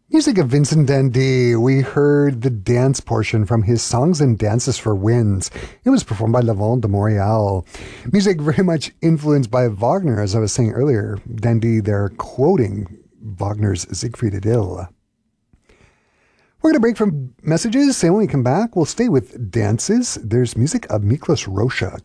Music of Vincent d'Indy. We heard the dance portion from his Songs and Dances for Winds. It was performed by Levant de Montréal. Music very much influenced by Wagner, as I was saying earlier. d'Indy, they're quoting Wagner's Siegfried Idyll. We're going to break from messages, and when we come back, we'll stay with dances. There's music of Miklos Rozsa